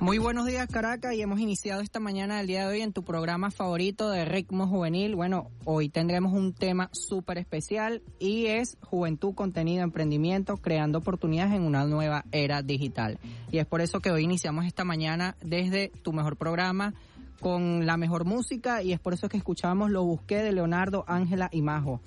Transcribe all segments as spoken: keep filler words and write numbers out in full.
Muy buenos días, Caracas, y hemos iniciado esta mañana del día de hoy en tu programa favorito de Ritmo Juvenil. Bueno, hoy tendremos un tema súper especial y es juventud, contenido, emprendimiento, creando oportunidades en una nueva era digital. Y es por eso que hoy iniciamos esta mañana desde tu mejor programa con la mejor música, y es por eso que escuchamos Lo Busqué de Leonardo, Ángela y Majo.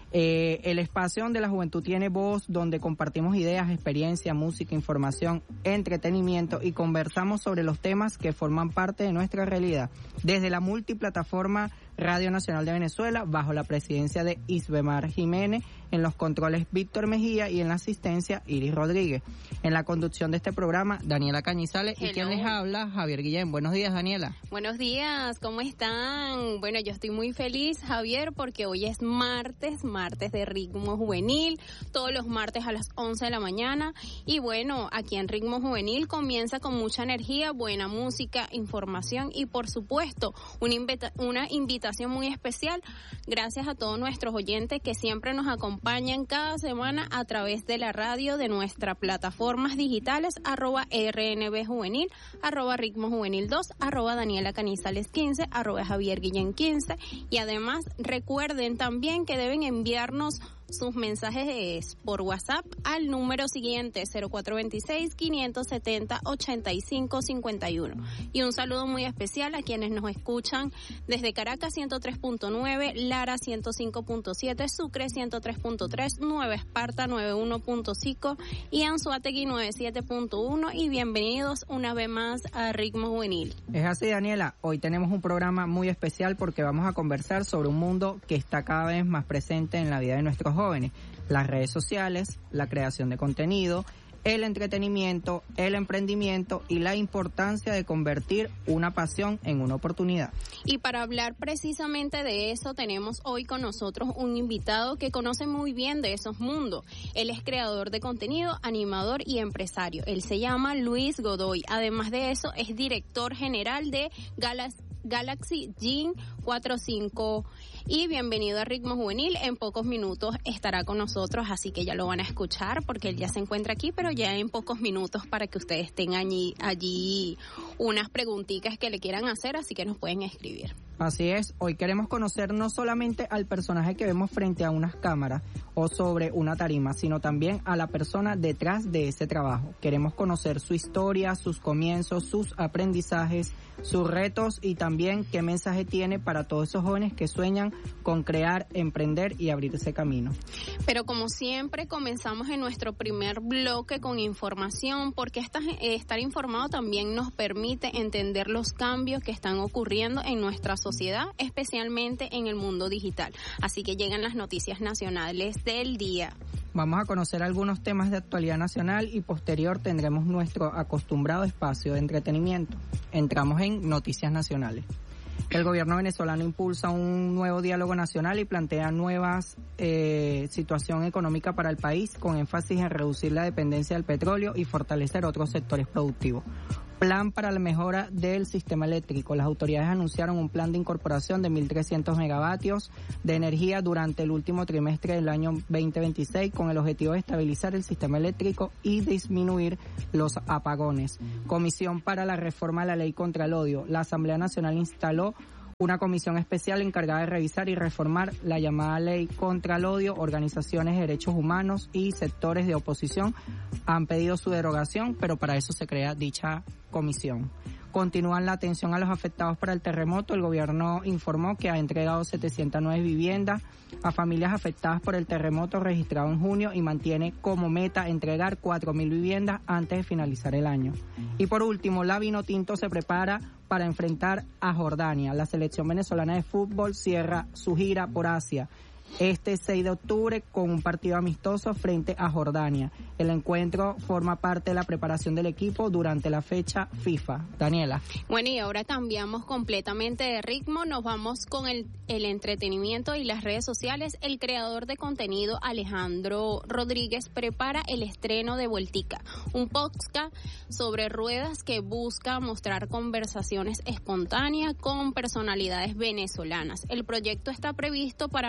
Eh, el espacio donde la juventud tiene voz, donde compartimos ideas, experiencia, música, información, entretenimiento y conversamos sobre los temas que forman parte de nuestra realidad. Desde la multiplataforma Radio Nacional de Venezuela, bajo la presidencia de Isbemar Jiménez, en los controles Víctor Mejía y en la asistencia Iris Rodríguez. En la conducción de este programa, Daniela Cañizales. Hello. Y quien les habla, Javier Guillén. Buenos días, Daniela. Buenos días, ¿cómo están? Bueno, yo estoy muy feliz, Javier, porque hoy es martes, martes de Ritmo Juvenil, todos los martes a las once de la mañana. Y bueno, aquí en Ritmo Juvenil comienza con mucha energía, buena música, información y por supuesto una, invita- una invitación muy especial. Gracias a todos nuestros oyentes que siempre nos acompañan cada semana a través de la radio, de nuestras plataformas digitales, arroba R N B Juvenil, arroba Ritmo Juvenil dos, arroba Daniela Canizales quince, arroba Javier Guillén quince. Y además recuerden también que deben enviarnos sus mensajes por WhatsApp al número siguiente, cero cuatro dos seis, cinco siete cero, ocho cinco cinco uno. Y un saludo muy especial a quienes nos escuchan desde Caracas ciento tres punto nueve, Lara ciento cinco punto siete, Sucre ciento tres punto tres, Nueva Esparta noventa y uno punto cinco y Anzoátegui noventa y siete punto uno. Y bienvenidos una vez más a Ritmo Juvenil. Es así, Daniela. Hoy tenemos un programa muy especial porque vamos a conversar sobre un mundo que está cada vez más presente en la vida de nuestros jóvenes: las redes sociales, la creación de contenido, el entretenimiento, el emprendimiento y la importancia de convertir una pasión en una oportunidad. Y para hablar precisamente de eso, tenemos hoy con nosotros un invitado que conoce muy bien de esos mundos. Él es creador de contenido, animador y empresario. Él se llama Luis Godoy. Además de eso, es director general de Galaxy Galaxy Gym cuarenta y cinco. Y bienvenido a Ritmo Juvenil. En pocos minutos estará con nosotros, así que ya lo van a escuchar porque él ya se encuentra aquí, pero ya en pocos minutos para que ustedes tengan allí, allí unas preguntitas que le quieran hacer, así que nos pueden escribir. Así es, hoy queremos conocer no solamente al personaje que vemos frente a unas cámaras o sobre una tarima, sino también a la persona detrás de ese trabajo. Queremos conocer su historia, sus comienzos, sus aprendizajes, sus retos y también qué mensaje tiene para todos esos jóvenes que sueñan con crear, emprender y abrirse camino. Pero como siempre comenzamos en nuestro primer bloque con información, porque esta, estar informado también nos permite entender los cambios que están ocurriendo en nuestra sociedad, especialmente en el mundo digital. Así que llegan las noticias nacionales del día. Vamos a conocer algunos temas de actualidad nacional y posterior tendremos nuestro acostumbrado espacio de entretenimiento. Entramos en Noticias Nacionales. El gobierno venezolano impulsa un nuevo diálogo nacional y plantea nuevas eh, situación económica para el país, con énfasis en reducir la dependencia del petróleo y fortalecer otros sectores productivos. Plan para la mejora del sistema eléctrico. Las autoridades anunciaron un plan de incorporación de mil trescientos megavatios de energía durante el último trimestre del año veinte veintiséis con el objetivo de estabilizar el sistema eléctrico y disminuir los apagones. Comisión para la reforma de la ley contra el odio. La Asamblea Nacional instaló una comisión especial encargada de revisar y reformar la llamada ley contra el odio. Organizaciones de derechos humanos y sectores de oposición han pedido su derogación, pero para eso se crea dicha comisión. Continúan la atención a los afectados por el terremoto. El gobierno informó que ha entregado setecientas nueve viviendas a familias afectadas por el terremoto registrado en junio y mantiene como meta entregar cuatro mil viviendas antes de finalizar el año. Y por último, la Vinotinto se prepara para enfrentar a Jordania. La selección venezolana de fútbol cierra su gira por Asia este seis de octubre con un partido amistoso frente a Jordania. El encuentro forma parte de la preparación del equipo durante la fecha FIFA. Daniela. Bueno, y ahora cambiamos completamente de ritmo, nos vamos con el, el entretenimiento y las redes sociales. El creador de contenido Alejandro Rodríguez prepara el estreno de Vueltica, un podcast sobre ruedas que busca mostrar conversaciones espontáneas con personalidades venezolanas. El proyecto está previsto para mediados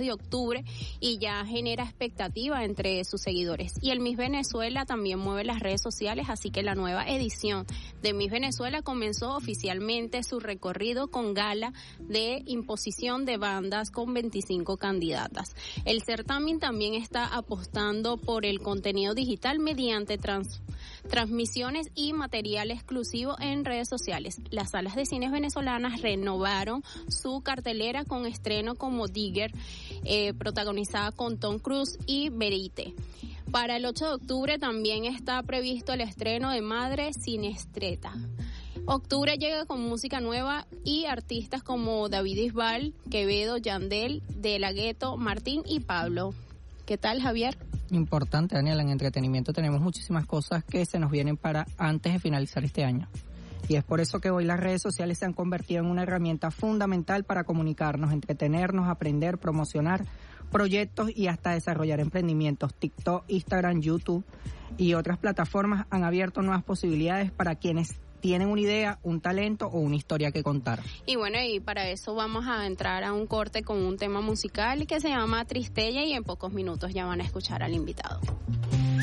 de octubre y ya genera expectativa entre sus seguidores. Y el Miss Venezuela también mueve las redes sociales, así que la nueva edición de Miss Venezuela comenzó oficialmente su recorrido con gala de imposición de bandas con veinticinco candidatas. El certamen también está apostando por el contenido digital mediante trans transmisiones y material exclusivo en redes sociales. Las salas de cines venezolanas renovaron su cartelera con estreno como Digger, eh, protagonizada con Tom Cruise y Verite. Para el ocho de octubre también está previsto el estreno de Madre Sinestreta. Octubre llega con música nueva y artistas como David Bisbal, Quevedo, Yandel, De La Ghetto, Martín y Pablo. ¿Qué tal, Javier? Importante, Daniela, en entretenimiento tenemos muchísimas cosas que se nos vienen para antes de finalizar este año. Y es por eso que hoy las redes sociales se han convertido en una herramienta fundamental para comunicarnos, entretenernos, aprender, promocionar proyectos y hasta desarrollar emprendimientos. TikTok, Instagram, YouTube y otras plataformas han abierto nuevas posibilidades para quienes tienen una idea, un talento o una historia que contar. Y bueno, y para eso vamos a entrar a un corte con un tema musical que se llama Tristella y en pocos minutos ya van a escuchar al invitado.